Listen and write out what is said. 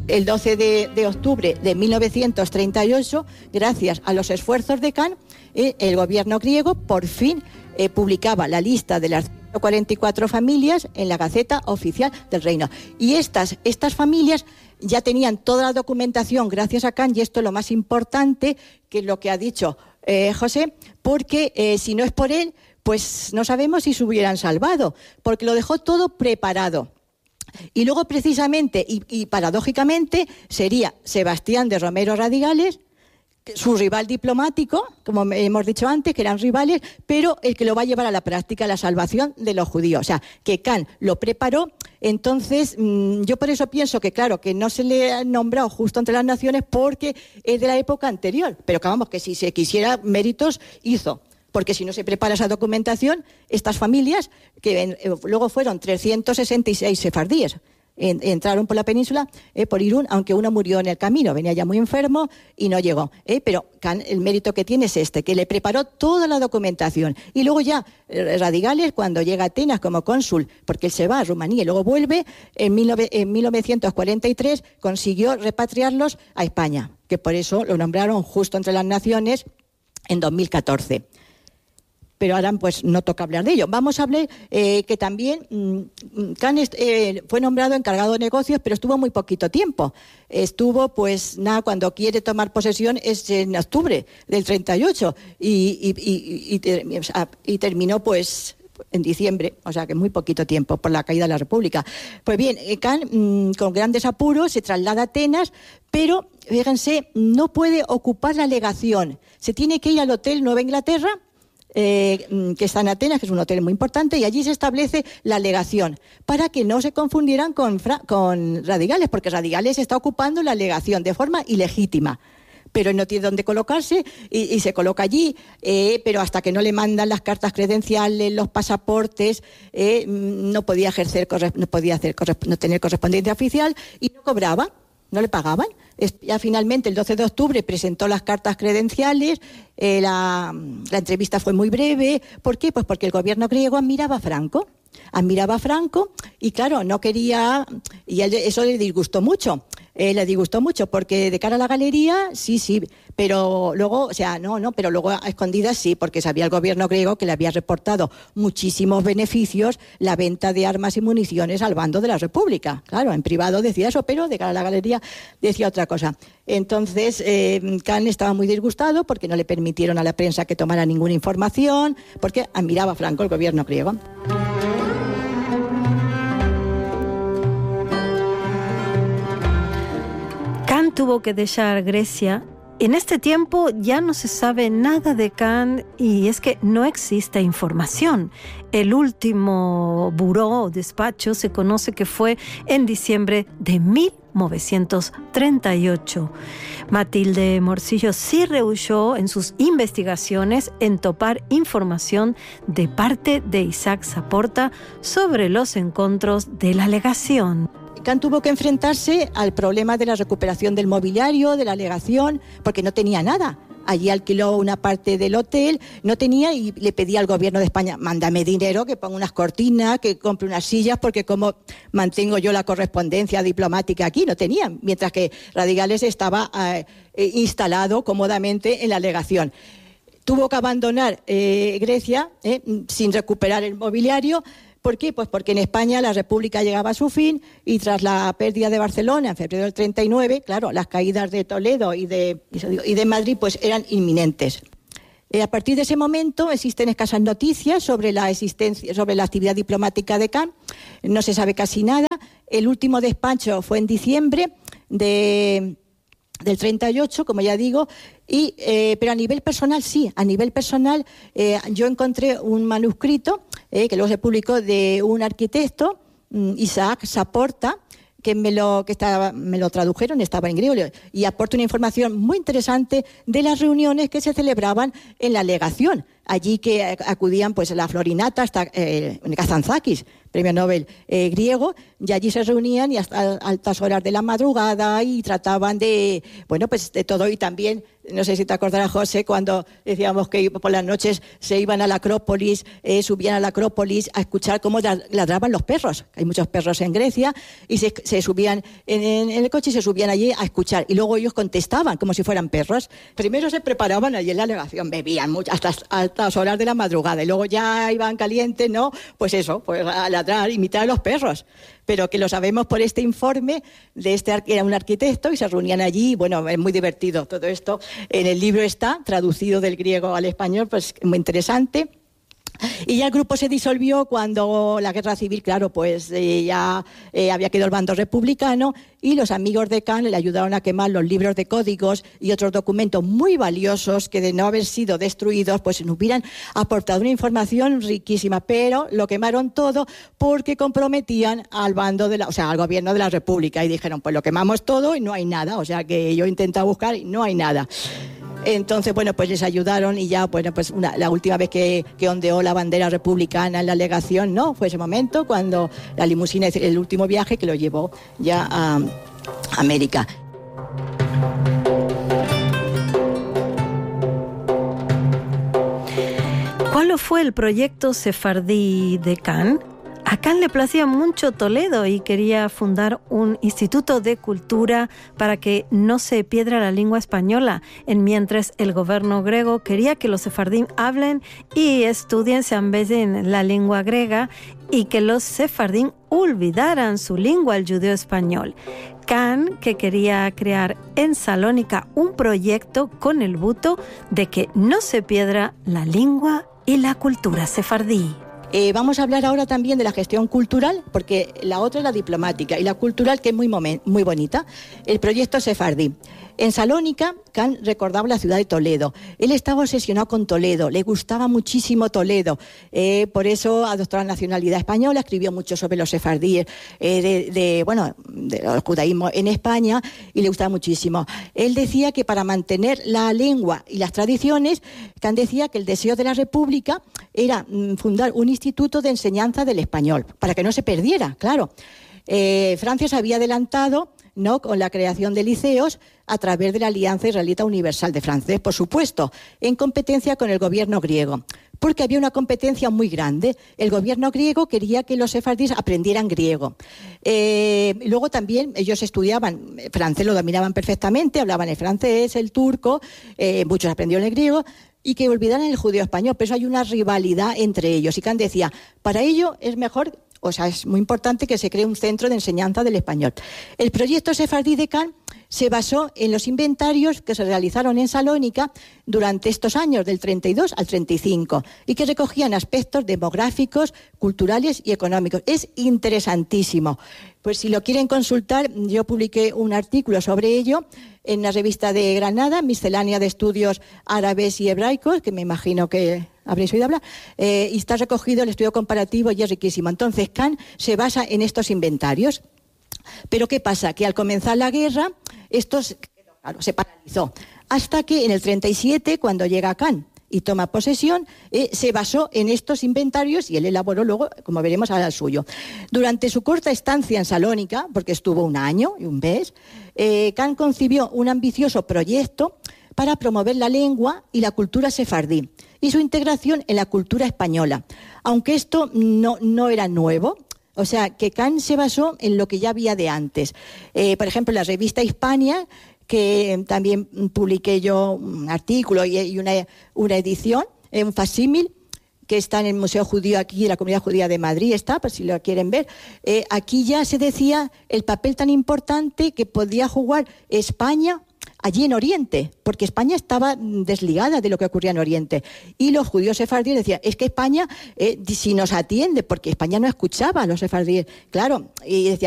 el 12 de octubre de 1938, gracias a los esfuerzos de Kant, el gobierno griego por fin publicaba la lista de las 144 familias en la Gaceta Oficial del Reino. Y estas familias ya tenían toda la documentación gracias a Kant, y esto es lo más importante, que es lo que ha dicho José, porque si no es por él, pues no sabemos si se hubieran salvado, porque lo dejó todo preparado. Y luego, precisamente y paradójicamente, sería Sebastián de Romero Radigales, su rival diplomático, como hemos dicho antes, que eran rivales, pero el que lo va a llevar a la práctica, la salvación de los judíos. O sea, que Kant lo preparó. Entonces, yo por eso pienso que, claro, que no se le ha nombrado justo entre las naciones porque es de la época anterior. Pero que vamos, que si se quisiera méritos, hizo. Porque si no se prepara esa documentación, estas familias, que luego fueron 366 sefardíes, entraron por la península, por Irún, aunque uno murió en el camino, venía ya muy enfermo y no llegó. Pero el mérito que tiene es que le preparó toda la documentación. Y luego ya Radigales, cuando llega a Atenas como cónsul, porque él se va a Rumanía y luego vuelve, en 1943 consiguió repatriarlos a España, que por eso lo nombraron justo entre las naciones en 2014. Pero ahora pues no toca hablar de ello. Vamos a hablar que también Kant fue nombrado encargado de negocios, pero estuvo muy poquito tiempo. Estuvo, pues nada, cuando quiere tomar posesión es en octubre del 38 y terminó pues en diciembre, o sea que muy poquito tiempo por la caída de la República. Pues bien, Kant con grandes apuros se traslada a Atenas, pero fíjense, no puede ocupar la legación. Se tiene que ir al Hotel Nueva Inglaterra, que está en Atenas, que es un hotel muy importante, y allí se establece la legación, para que no se confundieran con Radigales, porque Radigales está ocupando la legación de forma ilegítima, pero él no tiene dónde colocarse y se coloca allí, pero hasta que no le mandan las cartas credenciales, los pasaportes, no podía tener correspondencia oficial y no cobraba. No le pagaban. Ya finalmente, el 12 de octubre, presentó las cartas credenciales. La entrevista fue muy breve. ¿Por qué? Pues porque el gobierno griego admiraba a Franco y, claro, no quería... Y eso le disgustó mucho. Porque de cara a la galería, sí, pero luego, o sea, pero luego a escondidas sí, porque sabía el gobierno griego que le había reportado muchísimos beneficios la venta de armas y municiones al bando de la República. Claro, en privado decía eso, pero de cara a la galería decía otra cosa. Entonces, Kant estaba muy disgustado porque no le permitieron a la prensa que tomara ninguna información, porque admiraba a Franco, el gobierno griego. Kant tuvo que dejar Grecia. En este tiempo ya no se sabe nada de Kant y es que no existe información. El último buró o despacho se conoce que fue en diciembre de 1938. Matilde Morcillo sí rehuyó en sus investigaciones en topar información de parte de Isaac Saporta sobre los encuentros de la legación. Kant tuvo que enfrentarse al problema de la recuperación del mobiliario, de la legación, porque no tenía nada. Allí alquiló una parte del hotel, no tenía, y le pedía al gobierno de España, mándame dinero, que ponga unas cortinas, que compre unas sillas, porque cómo mantengo yo la correspondencia diplomática aquí. No tenía, mientras que Radigales estaba instalado cómodamente en la legación. Tuvo que abandonar Grecia sin recuperar el mobiliario. ¿Por qué? Pues porque en España la República llegaba a su fin y tras la pérdida de Barcelona en febrero del 39, claro, las caídas de Toledo y de Madrid pues eran inminentes. A partir de ese momento existen escasas noticias sobre la actividad diplomática de Kant. No se sabe casi nada. El último despacho fue en diciembre del 38, como ya digo, pero a nivel personal sí, yo encontré un manuscrito que luego se publicó de un arquitecto, Isaac Saporta, que me lo tradujeron, estaba en griego, y aporta una información muy interesante de las reuniones que se celebraban en la legación. Allí que acudían pues la Florinata, hasta Kazantzakis, premio Nobel griego, y allí se reunían y hasta altas horas de la madrugada y trataban de todo, y también no sé si te acordarás, José, cuando decíamos que por las noches se iban a la Acrópolis, subían a la Acrópolis a escuchar cómo ladraban los perros. Hay muchos perros en Grecia y se subían en el coche y se subían allí a escuchar. Y luego ellos contestaban como si fueran perros. Primero se preparaban allí en la legación, bebían mucho, hasta altas horas de la madrugada. Y luego ya iban calientes, ¿no? Pues eso, pues a ladrar, imitar a los perros. Pero que lo sabemos por este informe de que era un arquitecto y se reunían allí. Bueno, es muy divertido todo esto. En el libro está traducido del griego al español, pues muy interesante. Y ya el grupo se disolvió cuando la guerra civil, claro, pues ya había quedado el bando republicano y los amigos de Kant le ayudaron a quemar los libros de códigos y otros documentos muy valiosos que de no haber sido destruidos, pues nos hubieran aportado una información riquísima, pero lo quemaron todo porque comprometían al bando al gobierno de la República y dijeron, pues lo quemamos todo y no hay nada, o sea que yo intenté buscar y no hay nada. Entonces, bueno, pues les ayudaron y ya, bueno, pues la última vez que ondeó la bandera republicana en la legación, ¿no? Fue ese momento cuando la limusina, el último viaje que lo llevó ya a América. ¿Cuál fue el proyecto sefardí de Kant? A Kant le placía mucho Toledo y quería fundar un instituto de cultura para que no se pierda la lengua española, mientras el gobierno griego quería que los sefardíes hablen y estudien, se ambesen la lengua griega y que los sefardíes olvidaran su lengua, el judeo español. Kant, que quería crear en Salónica un proyecto con el voto de que no se pierda la lengua y la cultura sefardí. Vamos a hablar ahora también de la gestión cultural, porque la otra es la diplomática y la cultural, que es muy bonita. El proyecto sefardí. En Salónica, Kant recordaba la ciudad de Toledo. Él estaba obsesionado con Toledo, le gustaba muchísimo Toledo. Por eso adoptó la nacionalidad española, escribió mucho sobre los sefardíes, del judaísmo en España, y le gustaba muchísimo. Él decía que para mantener la lengua y las tradiciones, Kant decía que el deseo de la República era fundar un instituto de enseñanza del español, para que no se perdiera, claro. Francia se había adelantado, ¿no?, con la creación de liceos a través de la Alianza Israelita Universal de francés, por supuesto, en competencia con el gobierno griego, porque había una competencia muy grande. El gobierno griego quería que los sefardíes aprendieran griego. Luego también ellos estudiaban francés, lo dominaban perfectamente, hablaban el francés, el turco, muchos aprendieron el griego, y que olvidaran el judeo español. Pero eso hay una rivalidad entre ellos. Y Kant decía, para ello es mejor, es muy importante que se cree un centro de enseñanza del español. El proyecto sefardí de Kant se basó en los inventarios que se realizaron en Salónica durante estos años, del 32 al 35, y que recogían aspectos demográficos, culturales y económicos. Es interesantísimo. Pues si lo quieren consultar, yo publiqué un artículo sobre ello en la revista de Granada, Miscelánea de Estudios Árabes y Hebraicos, que me imagino que habréis oído hablar, y está recogido el estudio comparativo y es riquísimo. Entonces, Kant se basa en estos inventarios. Pero ¿qué pasa? Que al comenzar la guerra, esto se paralizó. Hasta que en el 37, cuando llega Kant y toma posesión, se basó en estos inventarios y él elaboró luego, como veremos, ahora el suyo. Durante su corta estancia en Salónica, porque estuvo un año y un mes, Kant concibió un ambicioso proyecto para promover la lengua y la cultura sefardí y su integración en la cultura española. Aunque esto no era nuevo, o sea, que Kant se basó en lo que ya había de antes. Por ejemplo, en la revista Hispania, que también publiqué yo un artículo y una edición, un facsímil, que está en el Museo Judío aquí, la Comunidad Judía de Madrid está, por si lo quieren ver. Aquí ya se decía el papel tan importante que podía jugar España allí en Oriente, porque España estaba desligada de lo que ocurría en Oriente. Y los judíos sefardíes decían, es que España, si nos atiende, porque España no escuchaba a los sefardíes, claro, y decía,